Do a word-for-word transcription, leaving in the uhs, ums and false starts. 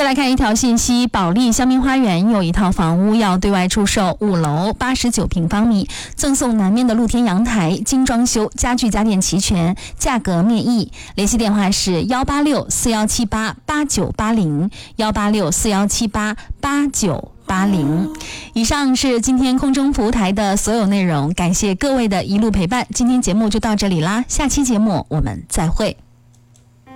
再来看一条信息，保利香槟花园有一套房屋要对外出售，五楼八十九平方米，赠送南面的露天阳台，精装修，家具家电齐全，价格面议。联系电话是幺八六四幺七八八九八零，幺八六四幺七八八九八零。以上是今天空中服务台的所有内容，感谢各位的一路陪伴。今天节目就到这里啦，下期节目我们再会。